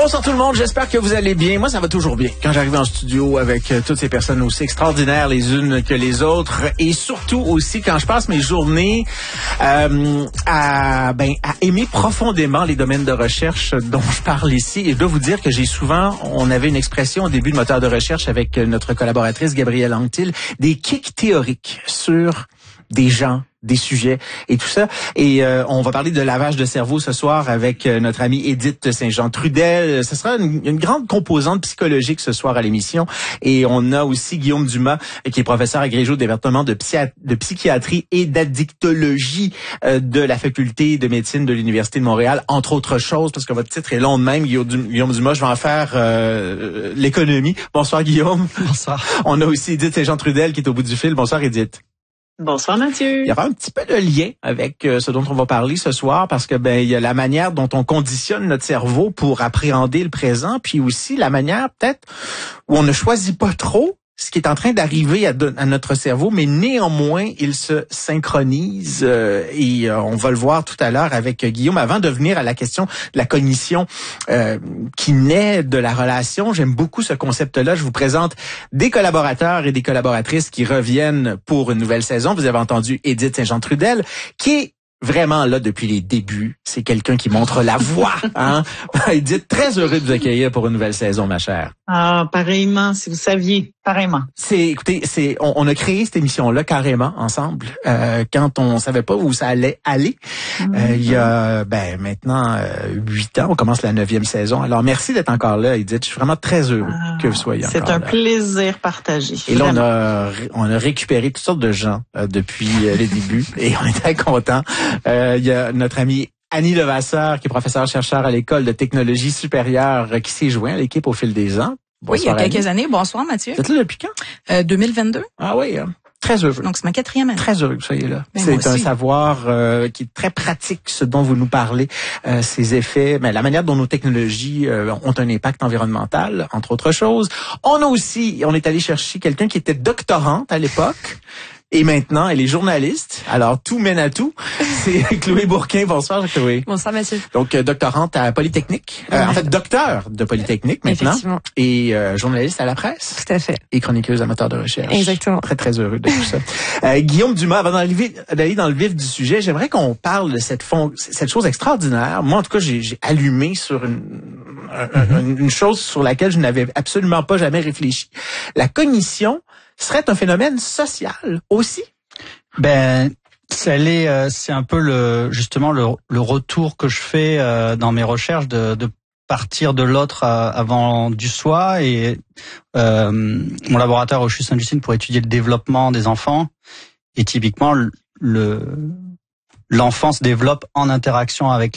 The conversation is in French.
Bonsoir tout le monde, j'espère que vous allez bien. Moi, ça va toujours bien quand j'arrive en studio avec toutes ces personnes aussi extraordinaires les unes que les autres, et surtout aussi quand je passe mes journées à aimer profondément les domaines de recherche dont je parle ici. Et je dois vous dire que on avait une expression au début de moteur de recherche avec notre collaboratrice Gabrielle Anctil, des kicks théoriques sur des gens, des sujets et tout ça. Et on va parler de lavage de cerveau ce soir avec notre amie Édith Saint-Jean-Trudel. Ce sera une grande composante psychologique ce soir à l'émission. Et on a aussi Guillaume Dumas, qui est professeur agrégé au département de psychiatrie et d'addictologie de la faculté de médecine de l'Université de Montréal, entre autres choses, parce que votre titre est long de même, Guillaume Dumas. Je vais en faire l'économie. Bonsoir Guillaume. Bonsoir. On a aussi Édith Saint-Jean-Trudel qui est au bout du fil. Bonsoir Édith. Bonsoir Mathieu. Il y aura un petit peu de lien avec ce dont on va parler ce soir, parce que il y a la manière dont on conditionne notre cerveau pour appréhender le présent, puis aussi la manière peut-être où on ne choisit pas trop ce qui est en train d'arriver à notre cerveau, mais néanmoins, il se synchronise et on va le voir tout à l'heure avec Guillaume. Avant de venir à la question de la cognition qui naît de la relation, j'aime beaucoup ce concept-là. Je vous présente des collaborateurs et des collaboratrices qui reviennent pour une nouvelle saison. Vous avez entendu Édith Saint-Jean-Trudel, qui est vraiment là depuis les débuts. C'est quelqu'un qui montre la voie. Hein? Édith, très heureux de vous accueillir pour une nouvelle saison, ma chère. Ah, pareillement, si vous saviez, pareillement. On a créé cette émission-là carrément ensemble quand on savait pas où ça allait aller. Il y a maintenant 8 ans, on commence la 9e saison. Alors merci d'être encore là, Édith. Je suis vraiment très heureux que vous soyez encore là. C'est un plaisir partagé. Et là, on a récupéré toutes sortes de gens depuis les débuts et on est très contents. Il y a notre ami Annie Levasseur, qui est professeure-chercheur à l'École de technologie supérieure, qui s'est joint à l'équipe au fil des ans. Bonsoir, oui, il y a quelques années. Bonsoir, Mathieu. Vous êtes là depuis quand? 2022. Ah oui, très heureux. Donc, c'est ma 4e année. Très heureux que vous soyez là. C'est un savoir qui est très pratique, ce dont vous nous parlez, ces effets, la manière dont nos technologies ont un impact environnemental, entre autres choses. On est allé chercher quelqu'un qui était doctorante à l'époque. Et maintenant, elle est journaliste. Alors, tout mène à tout. C'est Chloé Bourquin. Bonsoir, Chloé. Bonsoir, Mathieu. Donc, doctorante à Polytechnique. En fait, docteur de Polytechnique maintenant. Effectivement. Et journaliste à la presse. Tout à fait. Et chroniqueuse amateur de recherche. Exactement. Très, très heureux de tout ça. Guillaume Dumas, avant d'aller dans le vif du sujet, j'aimerais qu'on parle de cette chose extraordinaire. Moi, en tout cas, j'ai allumé sur une chose sur laquelle je n'avais absolument pas jamais réfléchi. La cognition serait un phénomène social aussi? C'est un peu le retour que je fais dans mes recherches de partir de l'autre avant du soi, et mon laboratoire au CHU Sainte-Justine pour étudier le développement des enfants, et typiquement l'enfant se développe en interaction avec